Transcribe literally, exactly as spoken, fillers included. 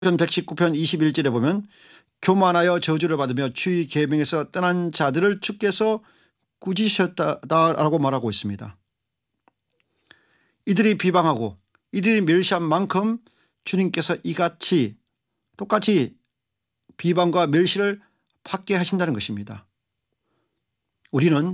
백십구 편 이십일 절에 보면 교만하여 저주를 받으며 주의 계명에서 떠난 자들을 주께서 꾸짖으셨다라고 말하고 있습니다. 이들이 비방하고 이들이 멸시한 만큼 주님께서 이같이 똑같이 비방과 멸시를 받게 하신다는 것입니다. 우리는